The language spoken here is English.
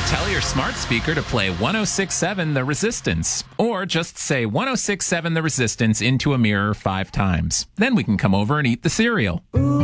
Tell your smart speaker to play 106.7 The Resistance, or just say 106.7 The Resistance into a mirror 5 times. Then we can come over and eat the cereal. Ooh.